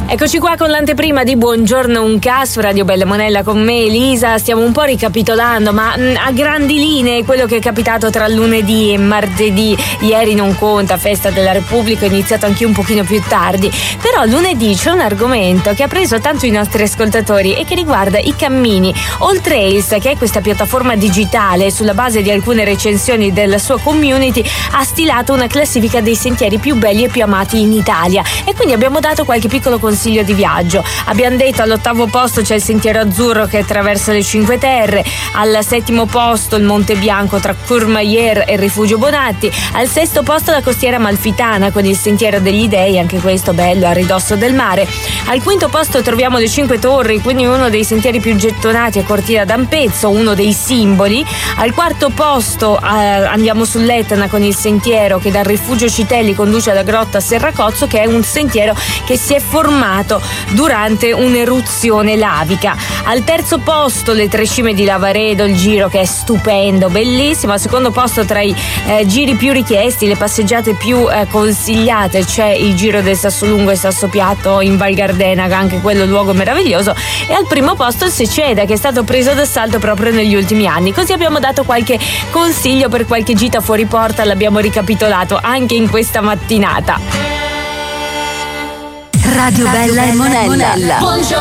Eccoci qua con l'anteprima di Buongiorno Unca su Radio Bella Monella con me Elisa. Stiamo un po' ricapitolando, ma a grandi linee quello che è capitato tra lunedì e martedì. Ieri non conta, festa della Repubblica, è iniziato anche un pochino più tardi, però lunedì c'è un argomento che ha preso tanto i nostri ascoltatori e che riguarda i cammini. AllTrails, che è questa piattaforma digitale, sulla base di alcune recensioni della sua community, ha stilato una classifica dei sentieri più belli e più amati in Italia, e quindi abbiamo dato qualche piccolo consiglio di viaggio. Abbiamo detto all'8° posto c'è il Sentiero Azzurro che attraversa le Cinque Terre, al 7° posto il Monte Bianco tra Courmayeur e il Rifugio Bonatti, al 6° posto la Costiera Amalfitana con il Sentiero degli Dei, anche questo bello a ridosso del mare. Al 5° posto troviamo le Cinque Torri, quindi uno dei sentieri più gettonati a Cortina d'Ampezzo, uno dei simboli. Al 4° posto andiamo sull'Etna con il sentiero che dal Rifugio Citelli conduce alla Grotta Serracozzo, che è un sentiero che si è formato durante un'eruzione lavica. Al 3° posto le Tre Cime di Lavaredo, il giro che è stupendo, bellissimo. Al 2° posto tra i giri più richiesti, le passeggiate più consigliate, c'è il giro del Sassolungo e Sassopiatto in Val Gardena, anche quello luogo meraviglioso. E al 1° posto il Seceda, che è stato preso d'assalto proprio negli ultimi anni. Così abbiamo dato qualche consiglio per qualche gita fuori porta, l'abbiamo ricapitolato anche in questa mattinata. Radio Bella e Monella.